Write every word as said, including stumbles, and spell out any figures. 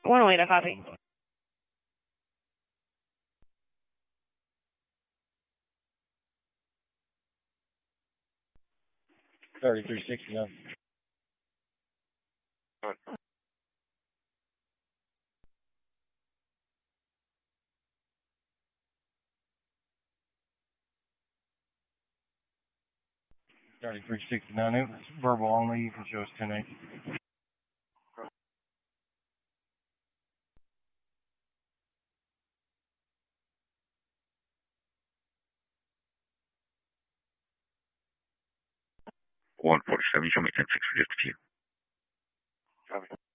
one oh eight, I copy. thirty-three sixty-nine. thirty-three sixty-nine. It was verbal only. You can show us ten eight. one forty-seven, show me ten six for just a few. Copy.